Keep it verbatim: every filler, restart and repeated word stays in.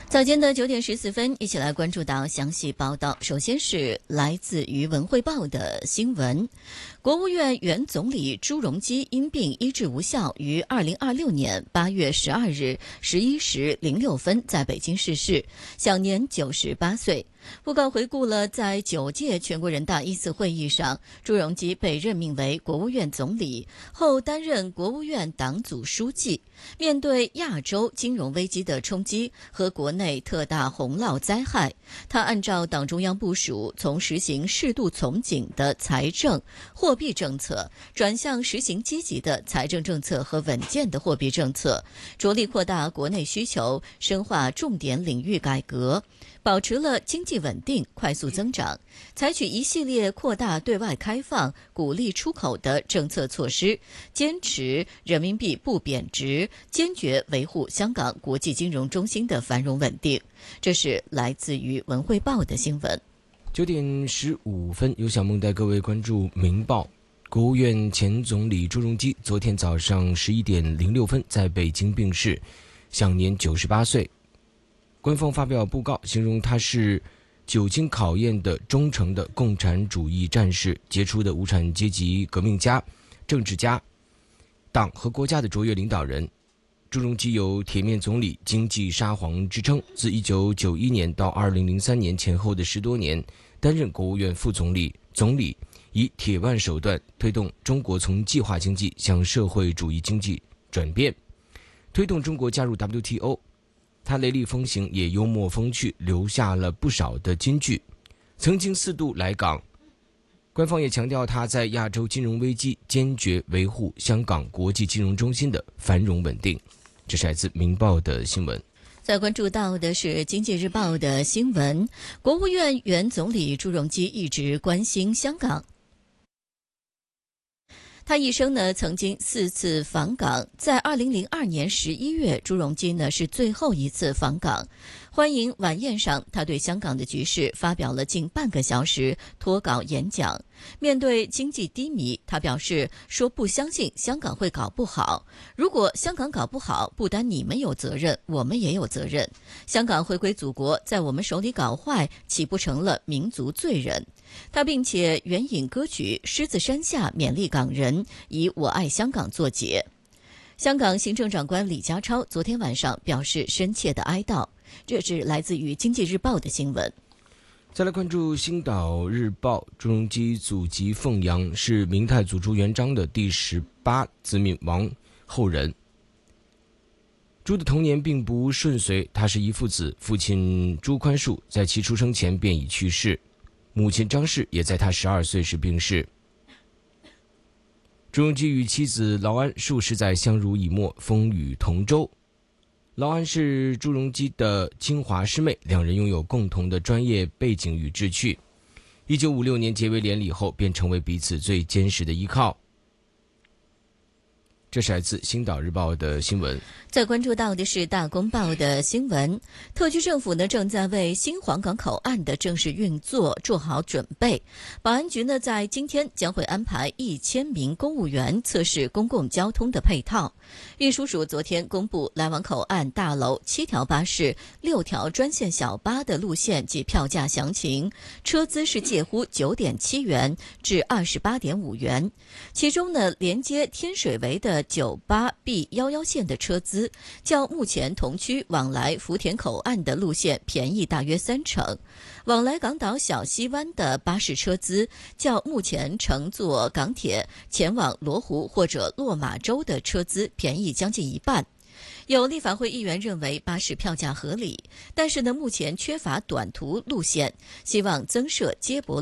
早间的九点十四分，一起来关注到详细报道。首先是来自于文汇报的新闻：国务院原总理朱镕基因病医治无效，于二零二六年八月十二日十一时零六分在北京逝世，享年九十八岁。布告回顾了在九届全国人大一次会议上，朱镕基被任命为国务院总理后，担任国务院党组书记。面对亚洲金融危机的冲击和国内特大洪涝灾害，他按照党中央部署，从实行适度从紧的财政货币政策，转向实行积极的财政政策和稳健的货币政策，着力扩大国内需求，深化重点领域改革，保持了经济稳定、快速增长，采取一系列扩大对外开放、鼓励出口的政策措施，坚持人民币不贬值，坚决维护香港国际金融中心的繁荣稳定。这是来自于文汇报的新闻。 九点十五分，由小梦带各位关注明报。国务院前总理朱镕基昨天早上十一点零六分在北京病逝，享年九十八岁。官方发表布告，形容他是久经考验的忠诚的共产主义战士，杰出的无产阶级革命家、政治家，党和国家的卓越领导人。朱镕基有铁面总理、经济沙皇之称，自一九九一年到二零零三年前后的十多年，担任国务院副总理、总理，以铁腕手段推动中国从计划经济向社会主义经济转变，推动中国加入 W T O。他雷厉风行，也幽默风趣，留下了不少的金句。曾经四度来港，官方也强调他在亚洲金融危机坚决维护香港国际金融中心的繁荣稳定。这是来自《明报》的新闻。 再关注到的是《经济日报》的新闻，国务院原总理朱镕基一直关心香港。他一生呢曾经四次访港，在二零零二年十一月，朱镕基呢是最后一次访港。欢迎晚宴上，他对香港的局势发表了近半个小时脱稿演讲。面对经济低迷，他表示说不相信香港会搞不好。如果香港搞不好，不单你们有责任，我们也有责任。香港回归祖国，在我们手里搞坏，岂不成了民族罪人？他并且援引歌曲《狮子山下》勉励港人，以我爱香港作结。香港行政长官李家超昨天晚上表示深切的哀悼。这是来自于《经济日报》的新闻。 再来关注《星岛日报》，朱镕基祖籍凤阳，是明太祖朱元璋的第十八子敏王后人。朱的童年并不顺遂，他是一父子，父亲朱宽恕在其出生前便已去世，母亲张氏也在他十二岁时病逝。朱镕基与妻子劳安数十载相濡以沫，风雨同舟。劳安是朱镕基的清华师妹，两人拥有共同的专业背景与志趣。一九五六年结为连理后，便成为彼此最坚实的依靠。这是来自《星岛日报》的新闻。 再关注到的是《大公报》的新闻，特区政府呢正在为新皇岗口岸的正式运作做好准备。保安局呢在今天将会安排一千名公务员测试公共交通的配套。运输署昨天公布来往口岸大楼七条巴士、六条专线小巴的路线及票价详情，车资是介乎九点七元至二十八点五元。其中呢，连接天水围的九八 B 一一线的车资，较目前同区往来福田口岸的路线便宜大约三成；往来港岛小西湾的巴士车资，较目前乘坐港铁前往罗湖或者落马洲的车资便宜将近一半。有立法会议员认为巴士票价合理，但是呢，目前缺乏短途路线，希望增设接驳